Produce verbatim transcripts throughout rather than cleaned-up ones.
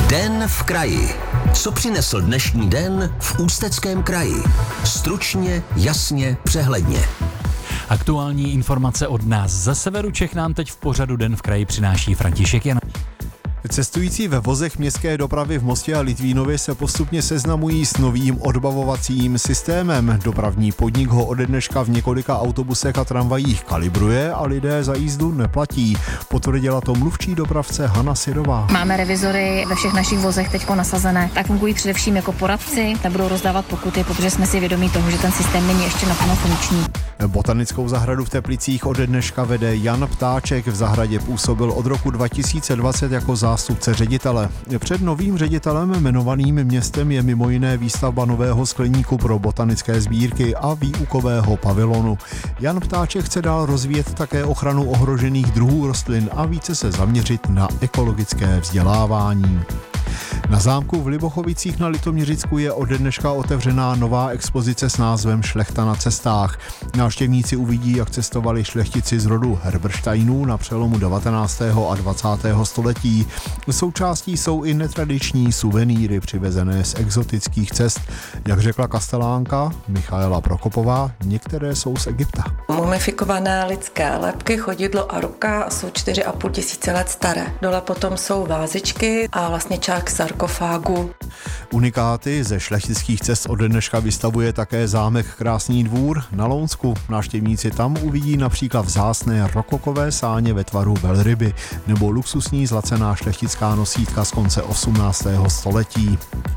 Den v kraji. Co přinesl dnešní den v Ústeckém kraji? Stručně, jasně, přehledně. Aktuální informace od nás ze severu Čech nám teď v pořadu Den v kraji přináší František Jan. Cestující ve vozech městské dopravy v Mostě a Litvínově se postupně seznamují s novým odbavovacím systémem. Dopravní podnik ho ode dneška v několika autobusech a tramvajích kalibruje a lidé za jízdu neplatí. Potvrdila to mluvčí dopravce Hana Syrová. Máme revizory ve všech našich vozech teďko nasazené. Tak fungují především jako poradci, nebudou rozdávat pokuty, protože jsme si vědomí toho, že ten systém není ještě naplno funkční. Botanickou zahradu v Teplicích ode dneška vede Jan Ptáček. V zahradě působil od roku dva tisíce dvacet jako zástupce ředitele. Před novým ředitelem jmenovaným městem je mimo jiné výstavba nového skleníku pro botanické sbírky a výukového pavilonu. Jan Ptáček chce dál rozvíjet také ochranu ohrožených druhů rostlin a více se zaměřit na ekologické vzdělávání. Na zámku v Libochovicích na Litoměřicku je ode dneška otevřená nová expozice s názvem Šlechta na cestách. Návštěvníci uvidí, jak cestovali šlechtici z rodu Herbersteinů na přelomu devatenáctého a dvacátého století. Součástí jsou i netradiční suvenýry přivezené z exotických cest. Jak řekla kastelánka Michaela Prokopová, některé jsou z Egypta. Mumifikované lidské lebky, chodidlo a ruka jsou čtyři a půl tisíce let staré. Dole potom jsou vázičky a vlastně čák sarkofágu. Unikáty ze šlechtických cest ode dneška vystavuje také zámek Krásný Dvůr na Lounsku. Návštěvníci tam uvidí například vzácné rokokové sáně ve tvaru velryby nebo luxusní zlacená šlechtická nosítka z konce osmnáctého století.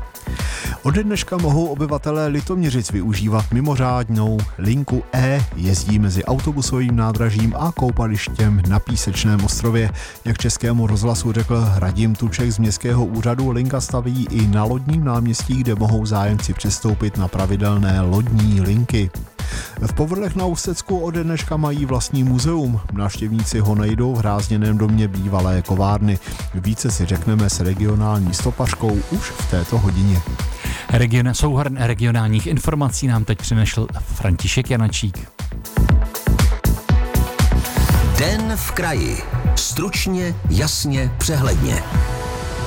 Ode dneška mohou obyvatelé Litoměřic využívat mimořádnou linku E, jezdí mezi autobusovým nádražím a koupalištěm na Písečném ostrově. Jak Českému rozhlasu řekl Radim Tuček z městského úřadu, linka staví i na Lodním náměstí, kde mohou zájemci přestoupit na pravidelné lodní linky. V Povrlech na Ústecku ode dneška mají vlastní muzeum. Návštěvníci ho najdou v hrázděném domě bývalé kovárny. Více si řekneme s regionální stopařkou už v této hodině. Region, souhrn regionálních informací nám teď přinesl František Janačík. Den v kraji. Stručně, jasně, přehledně.